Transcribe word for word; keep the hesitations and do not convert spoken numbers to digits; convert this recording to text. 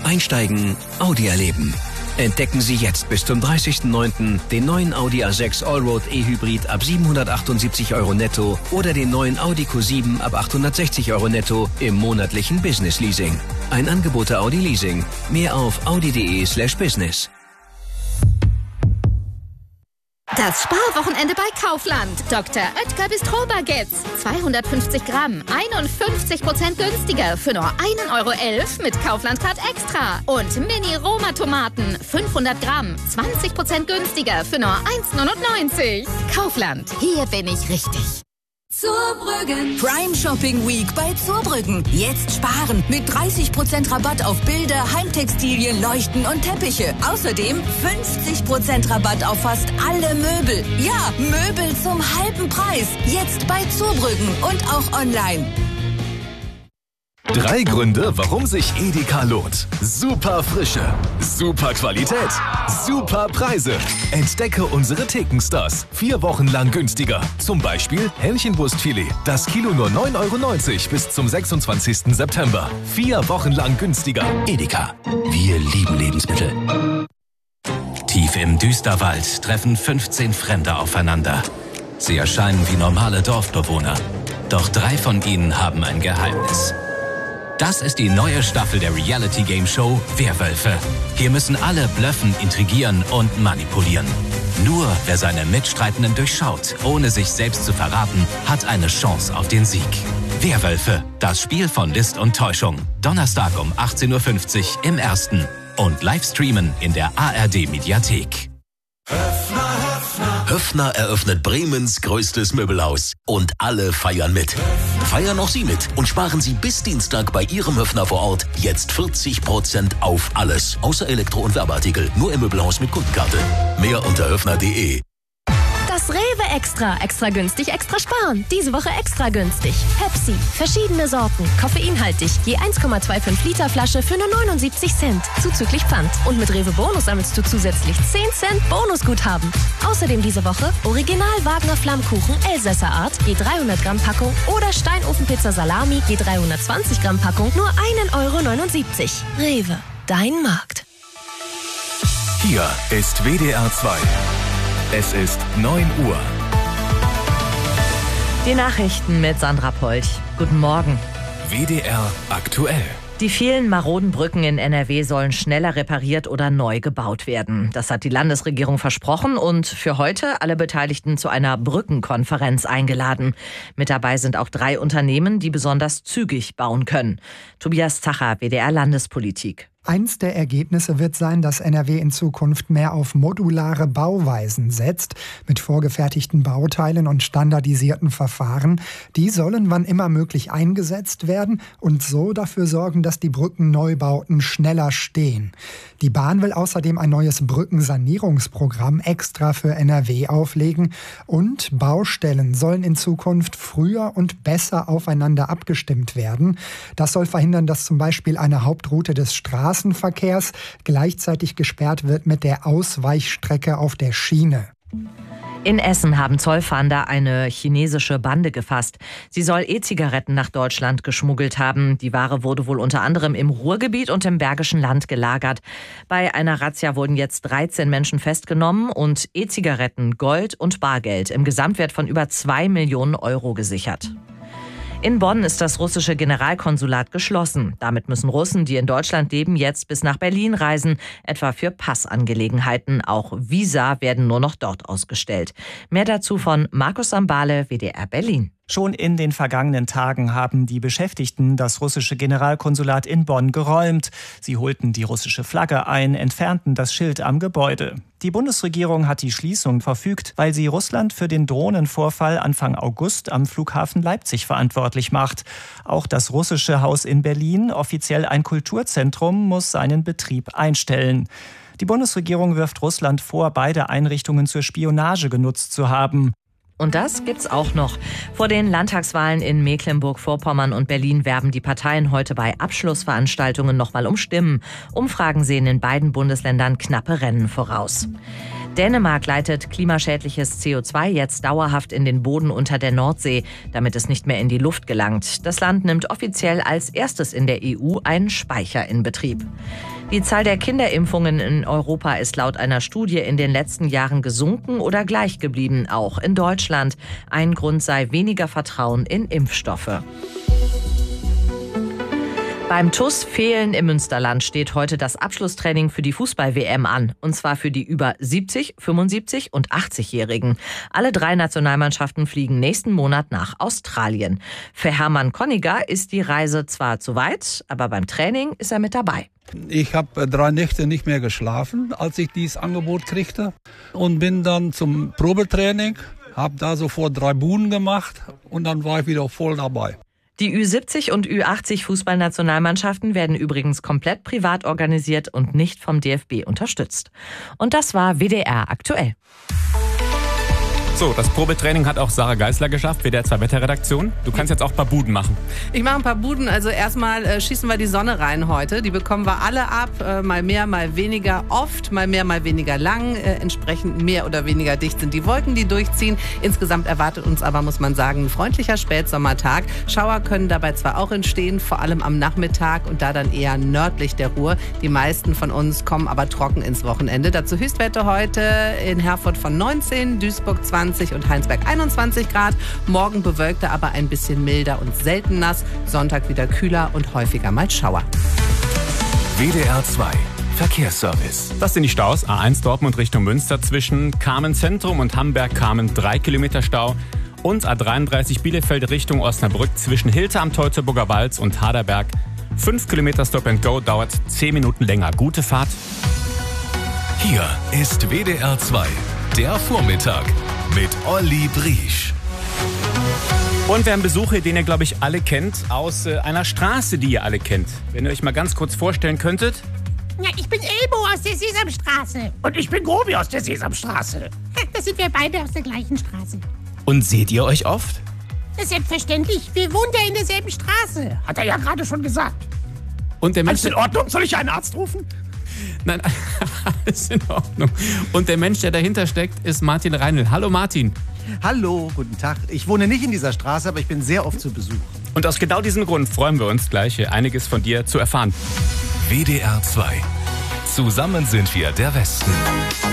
Einsteigen, Audi erleben. Entdecken Sie jetzt bis zum dreißigsten neunten den neuen Audi A sechs Allroad E-Hybrid ab siebenhundertachtundsiebzig Euro netto oder den neuen Audi Q sieben ab achthundertsechzig Euro netto im monatlichen Business Leasing. Ein Angebot der Audi Leasing. Mehr auf audi.de slash business. Das Sparwochenende bei Kaufland. Doktor Oetker Bistro-Baguettes. zweihundertfünfzig Gramm, einundfünfzig Prozent günstiger für nur ein Euro elf mit Kaufland-Card Extra. Und Mini-Roma-Tomaten, fünfhundert Gramm, zwanzig Prozent günstiger für nur eins neunundneunzig. Kaufland, hier bin ich richtig. Zurbrüggen. Prime Shopping Week bei Zurbrüggen. Jetzt sparen mit dreißig Prozent Rabatt auf Bilder, Heimtextilien, Leuchten und Teppiche. Außerdem fünfzig Prozent Rabatt auf fast alle Möbel. Ja, Möbel zum halben Preis. Jetzt bei Zurbrüggen und auch online. Drei Gründe, warum sich Edeka lohnt. Super Frische, super Qualität, super Preise. Entdecke unsere Thekenstars. Vier Wochen lang günstiger. Zum Beispiel Hähnchenbrustfilet. Das Kilo nur neun Euro neunzig bis zum sechsundzwanzigsten September. Vier Wochen lang günstiger. Edeka. Wir lieben Lebensmittel. Tief im Düsterwald treffen fünfzehn Fremde aufeinander. Sie erscheinen wie normale Dorfbewohner. Doch drei von ihnen haben ein Geheimnis. Das ist die neue Staffel der Reality-Game-Show Werwölfe. Hier müssen alle blöffen, intrigieren und manipulieren. Nur wer seine Mitstreitenden durchschaut, ohne sich selbst zu verraten, hat eine Chance auf den Sieg. Werwölfe, das Spiel von List und Täuschung. Donnerstag um achtzehn Uhr fünfzig im Ersten. Und live streamen in der A R D-Mediathek. Höffner eröffnet Bremens größtes Möbelhaus. Und alle feiern mit. Feiern auch Sie mit und sparen Sie bis Dienstag bei Ihrem Höffner vor Ort jetzt vierzig Prozent auf alles. Außer Elektro- und Werbeartikel. Nur im Möbelhaus mit Kundenkarte. Mehr unter höffner punkt de. Das Rewe Extra. Extra günstig, extra sparen. Diese Woche extra günstig. Pepsi. Verschiedene Sorten. Koffeinhaltig. Je eins Komma fünfundzwanzig Liter Flasche für nur neunundsiebzig Cent. Zuzüglich Pfand. Und mit Rewe Bonus sammelst du zusätzlich zehn Cent Bonusguthaben. Außerdem diese Woche Original Wagner Flammkuchen Elsässer Art. Je dreihundert Gramm Packung. Oder Steinofenpizza Salami. Je dreihundertzwanzig Gramm Packung. Nur ein Euro neunundsiebzig. Rewe. Dein Markt. Hier ist W D R zwei. Es ist neun Uhr. Die Nachrichten mit Sandra Polch. Guten Morgen. W D R aktuell. Die vielen maroden Brücken in N R W sollen schneller repariert oder neu gebaut werden. Das hat die Landesregierung versprochen und für heute alle Beteiligten zu einer Brückenkonferenz eingeladen. Mit dabei sind auch drei Unternehmen, die besonders zügig bauen können. Tobias Zacher, W D R Landespolitik. Eins der Ergebnisse wird sein, dass N R W in Zukunft mehr auf modulare Bauweisen setzt, mit vorgefertigten Bauteilen und standardisierten Verfahren. Die sollen wann immer möglich eingesetzt werden und so dafür sorgen, dass die Brückenneubauten schneller stehen. Die Bahn will außerdem ein neues Brückensanierungsprogramm extra für N R W auflegen und Baustellen sollen in Zukunft früher und besser aufeinander abgestimmt werden. Das soll verhindern, dass zum Beispiel eine Hauptroute des Straßen Straßenverkehrs gleichzeitig gesperrt wird mit der Ausweichstrecke auf der Schiene. In Essen haben Zollfahnder eine chinesische Bande gefasst. Sie soll E-Zigaretten nach Deutschland geschmuggelt haben. Die Ware wurde wohl unter anderem im Ruhrgebiet und im Bergischen Land gelagert. Bei einer Razzia wurden jetzt dreizehn Menschen festgenommen und E-Zigaretten, Gold und Bargeld im Gesamtwert von über zwei Millionen Euro gesichert. In Bonn ist das russische Generalkonsulat geschlossen. Damit müssen Russen, die in Deutschland leben, jetzt bis nach Berlin reisen, etwa für Passangelegenheiten. Auch Visa werden nur noch dort ausgestellt. Mehr dazu von Markus Sambale, W D R Berlin. Schon in den vergangenen Tagen haben die Beschäftigten das russische Generalkonsulat in Bonn geräumt. Sie holten die russische Flagge ein, entfernten das Schild am Gebäude. Die Bundesregierung hat die Schließung verfügt, weil sie Russland für den Drohnenvorfall Anfang August am Flughafen Leipzig verantwortlich macht. Auch das russische Haus in Berlin, offiziell ein Kulturzentrum, muss seinen Betrieb einstellen. Die Bundesregierung wirft Russland vor, beide Einrichtungen zur Spionage genutzt zu haben. Und das gibt's auch noch. Vor den Landtagswahlen in Mecklenburg-Vorpommern und Berlin werben die Parteien heute bei Abschlussveranstaltungen nochmal um Stimmen. Umfragen sehen in beiden Bundesländern knappe Rennen voraus. Dänemark leitet klimaschädliches C O zwei jetzt dauerhaft in den Boden unter der Nordsee, damit es nicht mehr in die Luft gelangt. Das Land nimmt offiziell als erstes in der E U einen Speicher in Betrieb. Die Zahl der Kinderimpfungen in Europa ist laut einer Studie in den letzten Jahren gesunken oder gleich geblieben, auch in Deutschland. Ein Grund sei weniger Vertrauen in Impfstoffe. Beim T U S Fehlen im Münsterland steht heute das Abschlusstraining für die Fußball-W M an. Und zwar für die über siebzig, fünfundsiebzig und achtzig-Jährigen. Alle drei Nationalmannschaften fliegen nächsten Monat nach Australien. Für Hermann Konniger ist die Reise zwar zu weit, aber beim Training ist er mit dabei. Ich habe drei Nächte nicht mehr geschlafen, als ich dieses Angebot kriegte. Und bin dann zum Probetraining, habe da sofort drei Buden gemacht und dann war ich wieder voll dabei. Die Ü siebzig und Ü achtzig Fußballnationalmannschaften werden übrigens komplett privat organisiert und nicht vom D F B unterstützt. Und das war W D R aktuell. So, das Probetraining hat auch Sarah Geisler geschafft, W D R zwei Wetterredaktion. Du kannst jetzt auch ein paar Buden machen. Ich mache ein paar Buden. Also erstmal äh, schießen wir die Sonne rein heute. Die bekommen wir alle ab. Äh, mal mehr, mal weniger oft. Mal mehr, mal weniger lang. Äh, entsprechend mehr oder weniger dicht sind die Wolken, die durchziehen. Insgesamt erwartet uns aber, muss man sagen, ein freundlicher Spätsommertag. Schauer können dabei zwar auch entstehen, vor allem am Nachmittag und da dann eher nördlich der Ruhr. Die meisten von uns kommen aber trocken ins Wochenende. Dazu Höchstwerte heute in Herford von neunzehn, Duisburg zwanzig und Heinsberg einundzwanzig Grad. Morgen bewölkter, aber ein bisschen milder und selten nass. Sonntag wieder kühler und häufiger mal Schauer. W D R zwei Verkehrsservice. Das sind die Staus. A eins Dortmund Richtung Münster zwischen Kamen Zentrum und Hamberg-Kamen drei Kilometer Stau. Und A dreiunddreißig Bielefeld Richtung Osnabrück zwischen Hilter am Teutoburger Wald und Haderberg. fünf Kilometer Stop and Go, dauert zehn Minuten länger. Gute Fahrt. Hier ist W D R zwei, der Vormittag mit Olli Briesch. Und wir haben Besucher, den ihr, glaube ich, alle kennt, aus äh, einer Straße, die ihr alle kennt. Wenn ihr euch mal ganz kurz vorstellen könntet. Ja, ich bin Elmo aus der Sesamstraße. Und ich bin Grobi aus der Sesamstraße. Da sind wir beide aus der gleichen Straße. Und seht ihr euch oft? Das ist selbstverständlich. Wir wohnen ja in derselben Straße. Hat er ja gerade schon gesagt. Und der Mensch, alles in Ordnung? Soll ich einen Arzt rufen? Nein, alles in Ordnung. Und der Mensch, der dahinter steckt, ist Martin Reinl. Hallo Martin. Hallo, guten Tag. Ich wohne nicht in dieser Straße, aber ich bin sehr oft zu Besuch. Und aus genau diesem Grund freuen wir uns gleich, einiges von dir zu erfahren. W D R zwei. Zusammen sind wir der Westen.